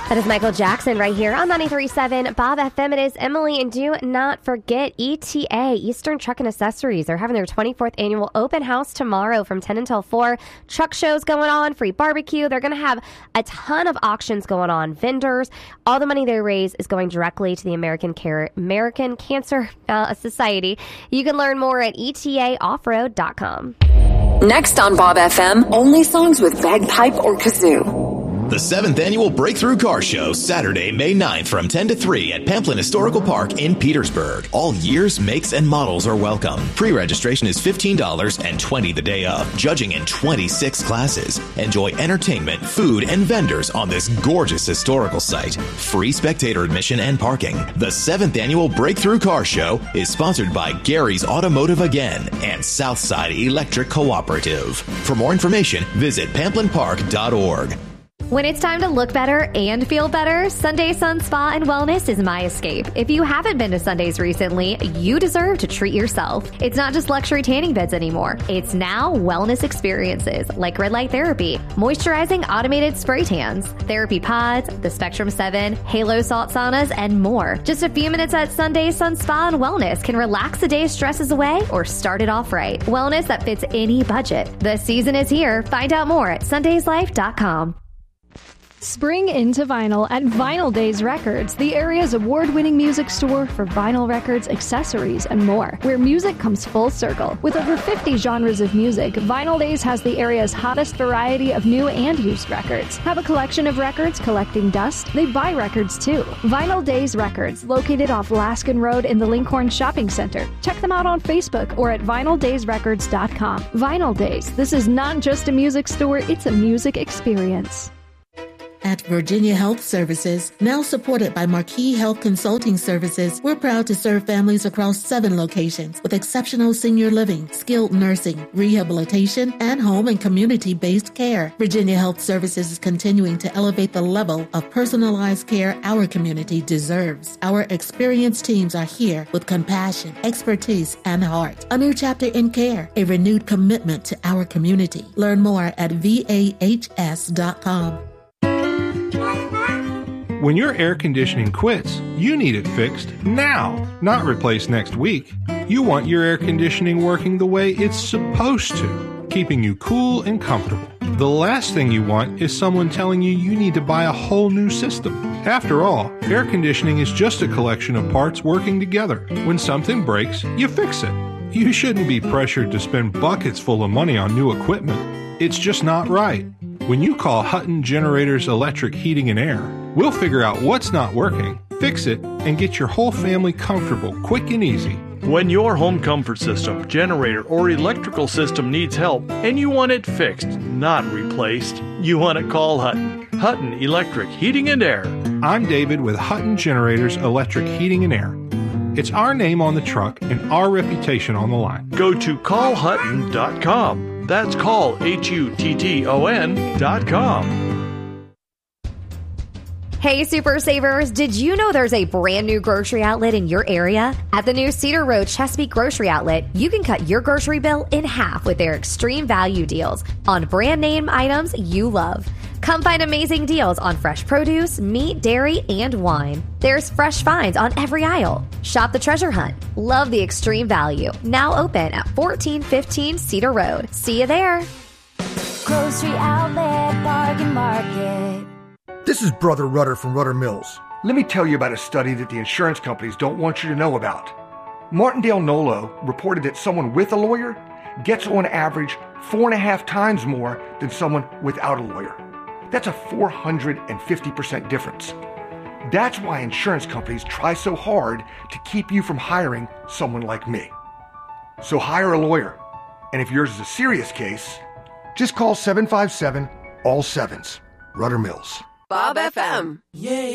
That is Michael Jackson right here on 93.7 Bob FM. It is Emily, and do not forget ETA, Eastern Truck and Accessories. They're having their 24th annual open house tomorrow from 10 until 4. Truck shows going on, free barbecue. They're going to have a ton of auctions going on, vendors. All the money they raise is going directly to the American Cancer Society. You can learn more at etaoffroad.com. Next on Bob FM, only songs with bagpipe or kazoo. The 7th Annual Breakthrough Car Show, Saturday, May 9th from 10 to 3 at Pamplin Historical Park in Petersburg. All years, makes, and models are welcome. Pre-registration is $15 and $20 the day of. Judging in 26 classes. Enjoy entertainment, food, and vendors on this gorgeous historical site. Free spectator admission and parking. The 7th Annual Breakthrough Car Show is sponsored by Gary's Automotive Again and Southside Electric Cooperative. For more information, visit pamplinpark.org. When it's time to look better and feel better, Sunday Sun Spa and Wellness is my escape. If you haven't been to Sundays recently, you deserve to treat yourself. It's not just luxury tanning beds anymore. It's now wellness experiences like red light therapy, moisturizing automated spray tans, therapy pods, the Spectrum 7, Halo salt saunas, and more. Just a few minutes at Sunday Sun Spa and Wellness can relax the day's stresses away or start it off right. Wellness that fits any budget. The season is here. Find out more at sundayslife.com. Spring into vinyl at Vinyl Days Records, the area's award-winning music store for vinyl records, accessories, and more, where music comes full circle. With over 50 genres of music, Vinyl Days has the area's hottest variety of new and used records. Have a collection of records collecting dust? They buy records too. Vinyl Days Records, located off Laskin Road in the Lincoln Shopping Center. Check them out on Facebook or at vinyldaysrecords.com. Vinyl Days, this is not just a music store, it's a music experience. At Virginia Health Services, now supported by Marquis Health Consulting Services, we're proud to serve families across 7 locations with exceptional senior living, skilled nursing, rehabilitation, and home and community-based care. Virginia Health Services is continuing to elevate the level of personalized care our community deserves. Our experienced teams are here with compassion, expertise, and heart. A new chapter in care, a renewed commitment to our community. Learn more at VAHS.com. When your air conditioning quits, you need it fixed now, not replaced next week. You want your air conditioning working the way it's supposed to, keeping you cool and comfortable. The last thing you want is someone telling you you need to buy a whole new system. After all, air conditioning is just a collection of parts working together. When something breaks, you fix it. You shouldn't be pressured to spend buckets full of money on new equipment. It's just not right. When you call Hutton Generators Electric Heating and Air, we'll figure out what's not working, fix it, and get your whole family comfortable quick and easy. When your home comfort system, generator, or electrical system needs help and you want it fixed, not replaced, you want to call Hutton. Hutton Electric Heating and Air. I'm David with Hutton Generators Electric Heating and Air. It's our name on the truck and our reputation on the line. Go to callhutton.com. That's call, HUTTON.com. Hey, Super Savers, did you know there's a brand new grocery outlet in your area? At the new Cedar Road Chesapeake Grocery Outlet, you can cut your grocery bill in half with their extreme value deals on brand name items you love. Come find amazing deals on fresh produce, meat, dairy, and wine. There's fresh finds on every aisle. Shop the treasure hunt. Love the extreme value. Now open at 1415 Cedar Road. See you there. Grocery Outlet Bargain Market. This is Brother Rudder from Rudder Mills. Let me tell you about a study that the insurance companies don't want you to know about. Martindale Nolo reported that someone with a lawyer gets on average 4.5 times more than someone without a lawyer. That's a 450% difference. That's why insurance companies try so hard to keep you from hiring someone like me. So hire a lawyer. And if yours is a serious case, just call 757 all sevens. Rudder Mills. Bob FM. Yeah.